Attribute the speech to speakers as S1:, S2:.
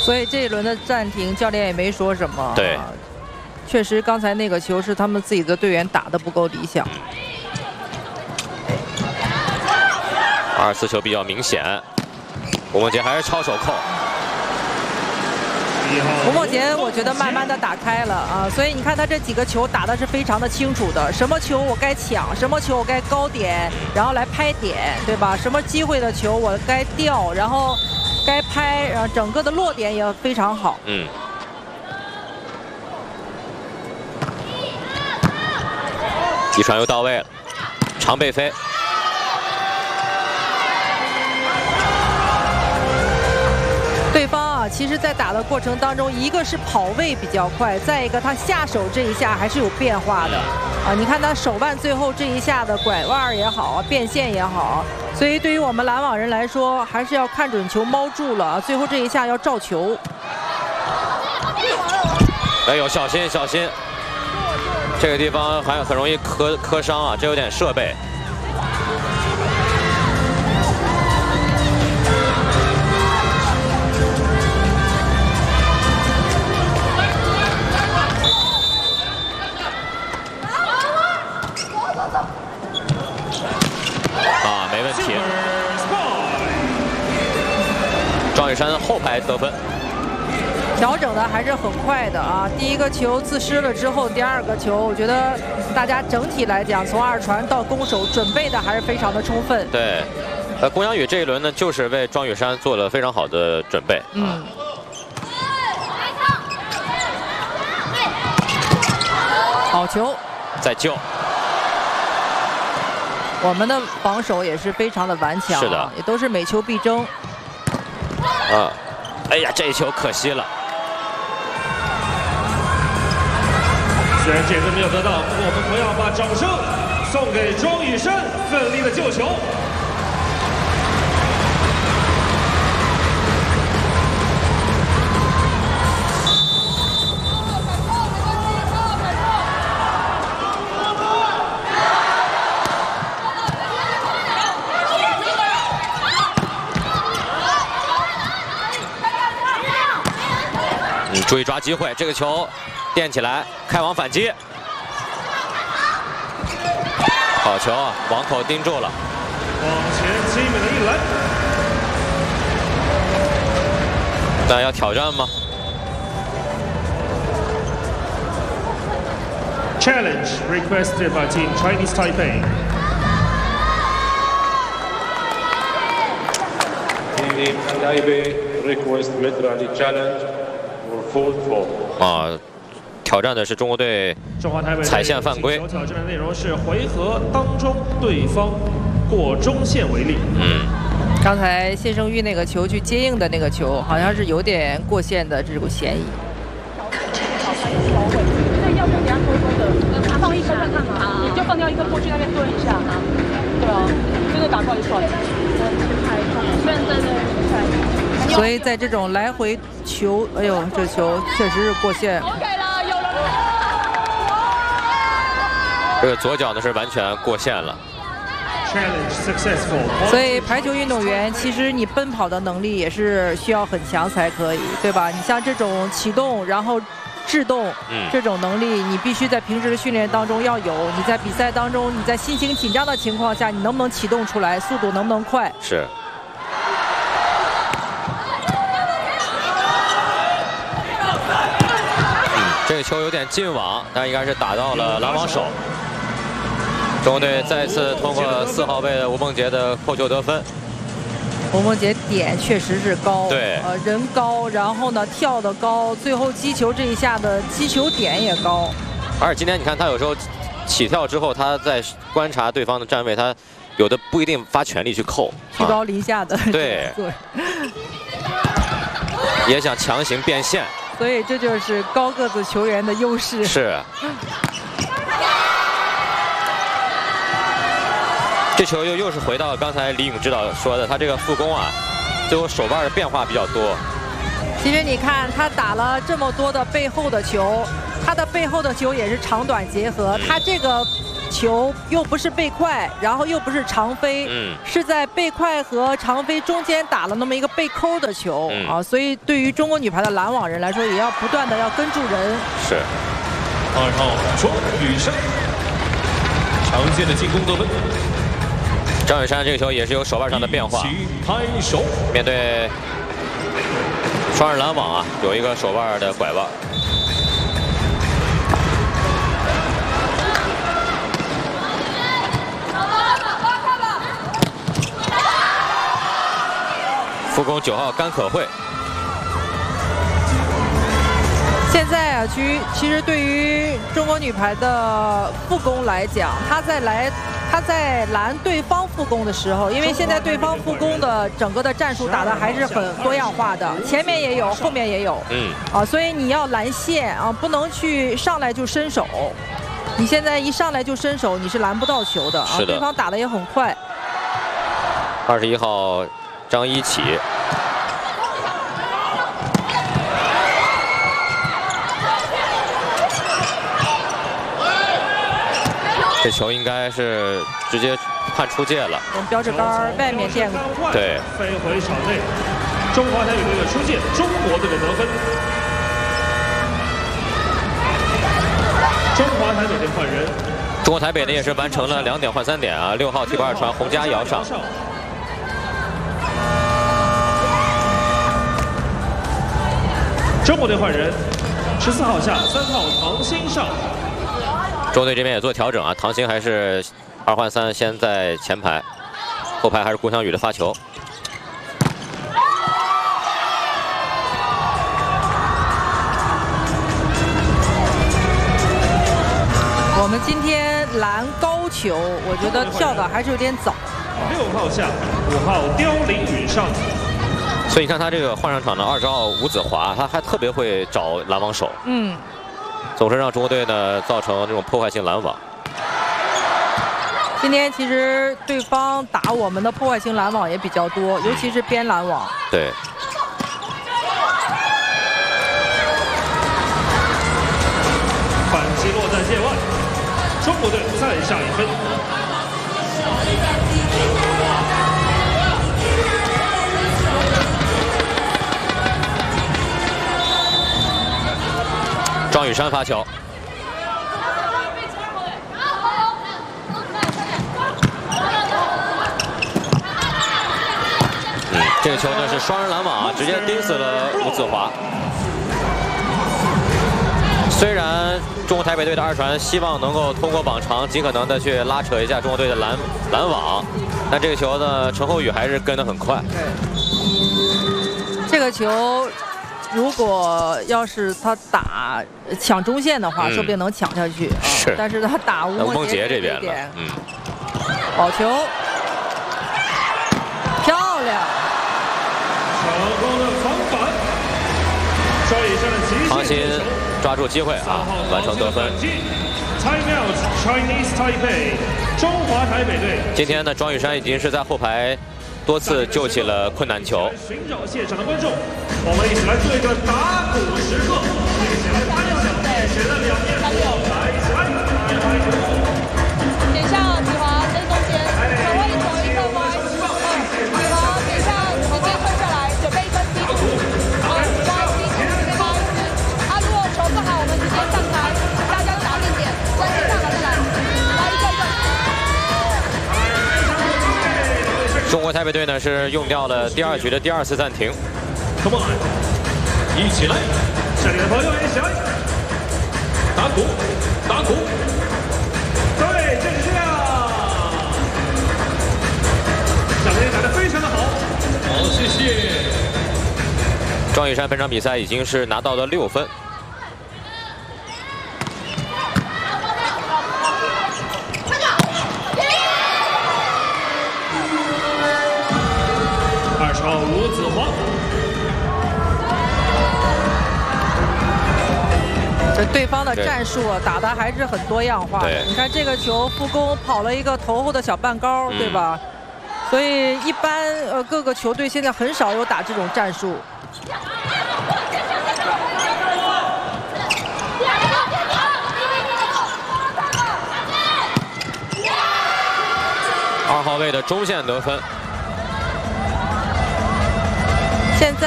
S1: 所以这一轮的暂停，教练也没说什么。
S2: 对，
S1: 确实刚才那个球是他们自己的队员打得不够理想。
S2: 2次球比较明显，吴梦洁还是抄手扣。
S1: 吴梦洁我觉得慢慢的打开了啊，所以你看他这几个球打的是非常的清楚的，什么球我该抢，什么球我该高点，然后来拍点，对吧？什么机会的球我该吊，然后该拍，然后整个的落点也非常好。
S2: 击传又到位了，长背飞。
S1: 对方啊，其实在打的过程当中，一个是跑位比较快，再一个他下手这一下还是有变化的啊。你看他手腕最后这一下的拐弯也好，变线也好，所以对于我们拦网人来说，还是要看准球猫住了，最后这一下要照球。
S2: 哎呦，小心小心！这个地方还很容易磕伤啊，这有点设备。啊，没问题。庄雨珊后排得分。
S1: 调整的还是很快的啊！第一个球自失了之后，第二个球，我觉得大家整体来讲，从二传到攻守准备的还是非常的充分。
S2: 对，龚洋宇这一轮呢，就是为庄雨珊做了非常好的准备。
S1: 好球，
S2: 再救。
S1: 我们的防守也是非常的顽强，
S2: 是的，
S1: 也都是每球必争。
S2: 啊，哎呀，这一球可惜了。
S3: 虽然这分没有得到，不过我们同样把掌声送给庄雨珊奋力的救球。
S2: 注意抓机会，这个球垫起来，开网反击。好球啊，网口盯住了。
S3: 往前精美的一篮。
S2: 大家要挑战吗
S3: ？Challenge requested by Team Chinese Taipei.
S4: Team Taipei request Medrali challenge.
S2: 啊，挑战的是中国队踩线犯规。
S3: 挑战的内容是回合当中对方过中线为例。
S1: 刚才谢胜玉那个球去接应的那个球，好像是有点过线的这种嫌疑。
S5: 那要不要给他多多的放一颗看看嘛？你就放掉一颗过去那边蹲一下。对啊，真的打怪算了。虽然真的
S1: 所以在这种来回球，哎呦，这球确实是过线。
S2: 这个左脚呢是完全过线了。
S1: 所以排球运动员其实你奔跑的能力也是需要很强才可以，对吧？你像这种启动然后制动这种能力，你必须在平时的训练当中要有。你在比赛当中，你在心情紧张的情况下，你能不能启动出来，速度能不能快？
S2: 是。这个球有点进网，但应该是打到了拦网手。中国队再次通过4号位的吴梦洁的扣球得分。
S1: 吴梦洁点确实是高，
S2: 对，
S1: 人高，然后呢跳得高，最后击球这一下的击球点也高。
S2: 而且今天你看他有时候起跳之后，他在观察对方的站位，他有的不一定发全力去扣，
S1: 居高临下的。
S2: 对，也想强行变线。
S1: 所以这就是高个子球员的优势。
S2: 是。这球又是回到刚才李颖指导说的，他这个副攻啊，最后手腕的变化比较多。
S1: 其实你看他打了这么多的背后的球，他的背后的球也是长短结合，他这个球又不是背快，然后又不是长飞，是在背快和长飞中间打了那么一个背扣的球啊，所以对于中国女排的拦网人来说，也要不断的要跟住人。
S3: 是，2号庄雨珊，常见的进攻得分。
S2: 张雨珊这个球也是有手腕上的变化，
S3: 拍手，
S2: 面对双人拦网啊，有一个手腕的拐弯。副攻9号甘可慧。
S1: 现在啊，其实对于中国女排的副攻来讲，她在拦对方副攻的时候，因为现在对方副攻的整个的战术打的还是很多样化的，前面也有，后面也有，所以你要拦线啊，不能去上来就伸手。你现在一上来就伸手，你是拦不到球的啊。
S2: 是的，
S1: 对方打的也很快。
S2: 21号张一起。这球应该是直接判出界了。
S1: 从标志杆外面垫过。
S2: 对。
S3: 飞回场内，中华台北队的出界，中国队的得分。中华台北队换人。
S2: 中国台北呢也是完成了2点换3点啊，6号替补二传洪佳瑶上。
S3: 中国队换人，14号下，3号唐鑫上。
S2: 中国队这边也做调整啊，唐鑫还是2换3，先在前排，后排还是顾翔宇的发球。
S1: 我们今天拦高球，我觉得跳的还是有点早。
S3: 6号下，5号刁琳宇上。
S2: 所以你看他这个换上场的20号吴子华，他还特别会找拦网手，总是让中国队呢造成这种破坏性拦网。
S1: 今天其实对方打我们的破坏性拦网也比较多，尤其是边拦网。
S2: 对。
S3: 反击落在界外，中国队再下1分。
S2: 庄雨珊发球，这个球呢是双人拦网啊，直接盯死了吴子华。虽然中国台北队的二传希望能够通过网长尽可能的去拉扯一下中国队的拦网，但这个球呢陈后宇还是跟得很快。
S1: 这个球。如果要是他打抢中线的话，说不定能抢下去。
S2: 是，
S1: 但是他打吴梦洁
S2: 这边了。
S1: 保球，漂亮。
S3: 成功的防反，赵雨珊的极限。
S2: 唐鑫抓住机会啊，完成得分。
S3: Timeout Chinese Taipei， 中华台北队。
S2: 今天呢，庄雨珊已经是在后排多次救起了困难球。
S3: 寻找现场的观众。我们一起来做一个打鼓时刻，一起来拍响历史的2面火来起来！
S5: 点向子华在中间，手位走一个歪，子华点向直接退下来，准备一分低处，歪低处这边如果球不好，我们直接上台，大家打定点，再上来再来一个一个。
S2: 中国台北队呢是用掉了第2局的第2次暂停。
S3: Come on， 一起来！这里的朋友一起来，打鼓，打鼓。对，就是这样。小朋友打得非常的好。好，谢谢。
S2: 庄雨珊本场比赛已经是拿到了6分。
S3: 20号吴子华。
S1: 对方的战术打的还是很多样化的。你看这个球副攻跑了一个头后的小半高，对吧？所以一般各个球队现在很少有打这种战术。
S2: 2号位的中线得分。
S1: 现在。